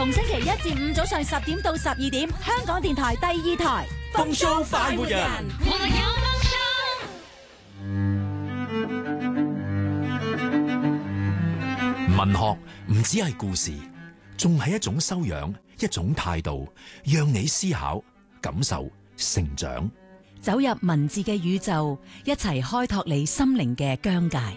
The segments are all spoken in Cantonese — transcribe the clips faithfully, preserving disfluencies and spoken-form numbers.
逢星期一至五早上十點到十二點，香港電台第二台風騷快活人， 我哋有文學唔只係故事，仲係一種修養，一種態度，讓你思考、感受、成長。 走入文字嘅宇宙，一齊開拓你心靈嘅疆界。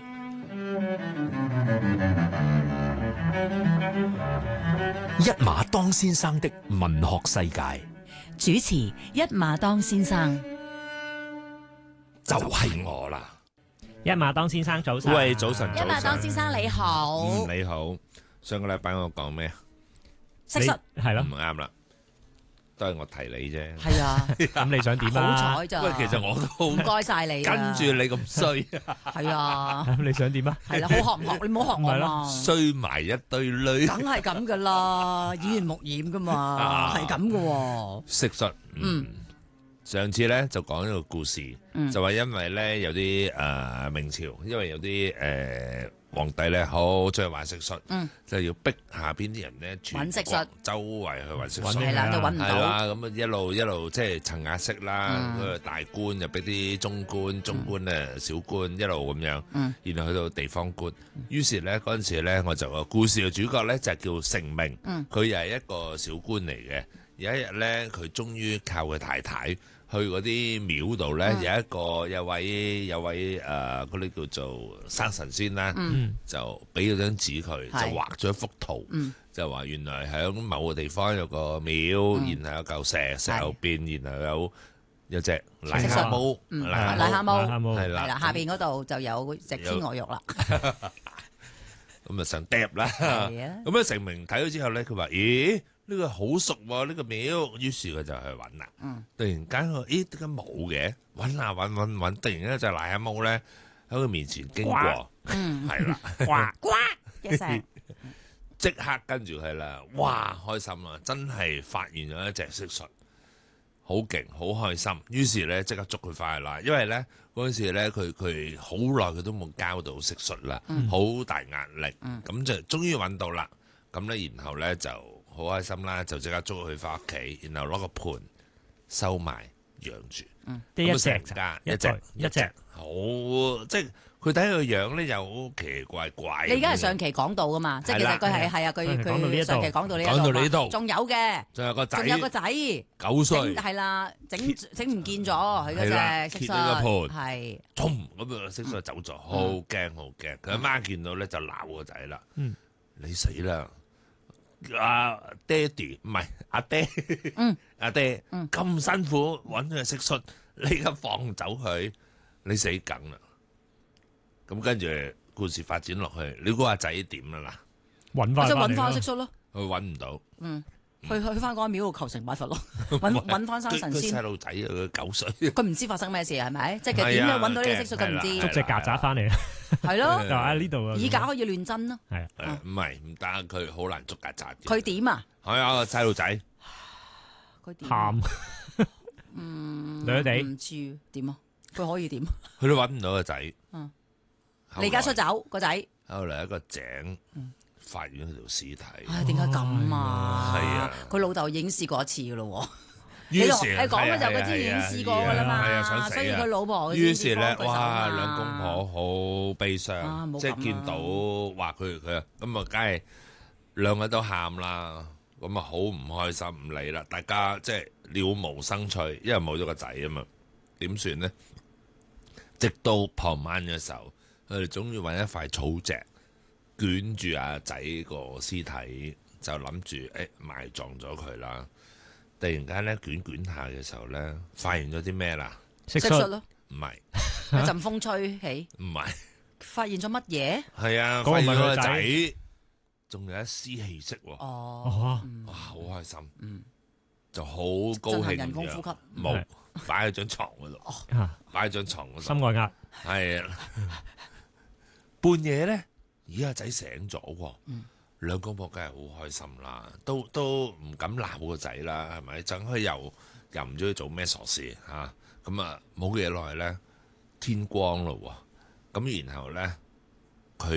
一馬當先生的文學世界， 主持一馬當先生， 就係我啦。 一馬當先生早晨， 喂，早晨， 一馬當先生你好， 嗯，你好。上個禮拜我講咩啊？ 蟋蟀係咯， 唔啱啦，都係我提你啫。 係啊， 咁你想點啊？ 好彩咋？ 喂，其實我都好唔該晒你， 跟住你咁衰， 係啊， 咁你想點啊？ 係啦，好學唔學？你唔好學我嘛， 衰埋一堆女， 梗係咁噶啦，耳濡目染噶嘛，係咁噶。 蟋蟀，嗯。上次咧就講一個故事， 嗯、就話因為咧有啲誒、呃、明朝，因為有啲誒、呃、皇帝咧好中意玩蟋蟀，嗯、就要逼下邊啲人咧揾蟋蟀，周圍去揾蟋蟀， 係啦，都揾唔到， 係啦，咁啊一路一路即係層壓式啦，嗰個、嗯、大官就逼啲中官，中官咧、嗯、小官一路咁樣，嗯、然後去到地方官，於是咧嗰陣時咧我就個故事嘅主角咧就叫成明，佢又係一個小官嚟嘅。有一日咧，佢終於靠佢太太去嗰啲廟度咧，嗯、有一個有位有位誒嗰啲叫做生神仙啦，嗯、就俾咗張紙佢，就畫咗一幅圖，嗯、就話原來喺某個地方有個廟，嗯、然後有嚿石，石後邊，然後有有隻癩蛤蟆， 癩蛤蟆係啦， 下邊嗰度就有隻天鵝肉啦。 咁啊想嗒啦，咁啊成明睇咗之後咧，佢話：咦？呢個好熟喎，呢個廟，於是佢就去揾啦。嗯，突然間佢，咦，點解冇嘅？揾下揾揾揾，突然間就癩蛤蟆咧喺佢面前經過，嗯，係啦， 呱呱一聲， 即刻跟住佢啦，哇，開心啦，真係發現咗一隻蟋蟀，好勁，好開心。於是咧即刻捉佢翻去啦，因為咧嗰陣時咧佢佢好耐佢都冇交到蟋蟀啦，好、嗯、大壓力，咁、嗯、就終於揾到啦。咁咧然後咧就好開心啦，就即刻捉佢翻屋企，然後攞個盤收埋養住。嗯，咁成家一隻一隻，好即係佢睇佢個樣咧又好奇奇怪怪。 你而家係上期講到噶嘛？即係其實佢係係啊，佢佢上期講到呢講到呢度， 仲有嘅， 仲有個仔， 仲有個仔九歲， 係啦，整整唔見咗佢嗰隻蟋蟀，係， 咚咁啊！蟋蟀走咗，好驚好驚。佢阿媽見到咧就鬧個仔啦，你死啦！阿爹哋唔係阿爹，嗯，阿爹咁辛苦揾佢蟋蟀，你而家放走佢，你死梗啦！咁跟住故事發展落去，你估阿仔點啦嗱？ 揾翻， 即係揾翻蟋蟀咯， 佢揾唔到，嗯， 去去翻嗰個廟度求神拜佛咯，揾揾翻生神仙。 細路仔啊，佢九歲， 佢唔知發生咩事係咪？即係點樣揾到呢個蟋蟀，佢唔知。 捉隻曱甴翻嚟。係咯， 就喺呢度啊！ 以假可以亂真咯。 係啊，唔係唔得，佢好難捉曱甴。 佢點啊？ 係啊，細路仔， 佢點？ 喊， 嗯， 女地唔知點啊？佢可以點？ 佢都揾唔到個仔。嗯， 離家出走個仔。 後嚟一個井，發現佢條屍體。 唉，點解咁啊？ 係啊， 佢老豆已經試過一次噶咯。 於是你講嘅就佢之前已經試過噶啦嘛，所以佢老婆於是咧，哇，兩公婆好悲傷，即係見到話佢佢咁啊，梗係兩個都喊啦，咁啊好唔開心，唔理啦，大家即係了無生趣，因為冇咗個仔啊嘛，點算呢？直到傍晚嘅時候，佢哋終於揾一塊草席捲住阿仔個屍體，就諗住誒埋葬咗佢啦。突然間咧捲捲下嘅時候咧，發現咗啲咩啦？ 蟋蟀咯， 唔係一陣風吹起， 唔係發現咗乜嘢？ 係啊，發現咗個仔，仲有一絲氣息喎。 哦， 哇，好開心，嗯，就好高興。 人工呼吸冇擺喺張床嗰度，擺喺張床嗰度。 心外壓係啊，半夜咧，咦阿仔醒咗喎。兩公婆梗係好開心啦，都都唔敢鬧個仔啦，係咪？陣佢又又唔知佢做咩傻事嚇，咁啊冇幾耐咧，天光咯喎，咁然後咧佢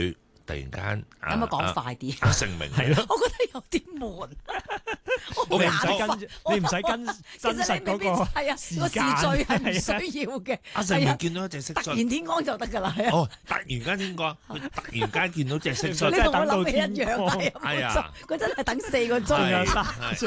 突然間可唔可以講快啲？ 阿成明係咯， 我覺得有啲悶。 你唔使我跟，你唔使跟真實嗰個係啊，個時時間序係唔需要嘅。 阿成明係啊見到一隻蟋突然蟀， 天光就得㗎啦，係啊。 哦，突然間點講？佢突然間見到隻蟋你蟀你。同我諗起一樣， 等到天光係啊， 係啊冇錯佢真係等四個鐘。 仲有係三係